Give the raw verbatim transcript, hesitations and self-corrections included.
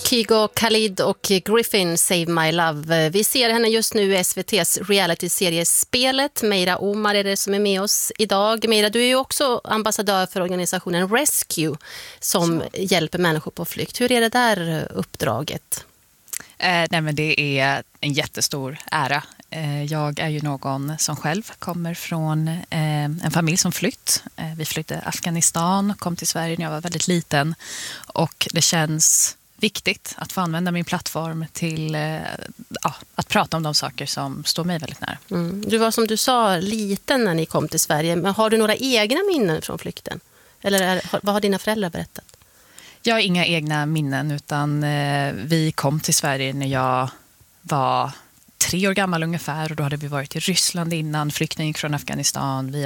Kygo Khalid och Griffin, Save My Love. Vi ser henne just nu i S V T:s reality-serie Spelet. Meira Omar är det som är med oss idag. Meira, du är ju också ambassadör för organisationen Rescue som Så. hjälper människor på flykt. Hur är det där uppdraget? Eh, nej men det är en jättestor ära. Eh, jag är ju någon som själv kommer från eh, en familj som flytt. Eh, vi flyttade Afghanistan, kom till Sverige när jag var väldigt liten. Och det känns viktigt att få använda min plattform till eh, ja, att prata om de saker som står mig väldigt nära. Mm. Du var som du sa liten när ni kom till Sverige. Men har du några egna minnen från flykten? Eller är, vad har dina föräldrar berättat? Jag har inga egna minnen utan eh, vi kom till Sverige när jag var tre år gammal ungefär och då hade vi varit i Ryssland innan, flykten gick från Afghanistan. Vi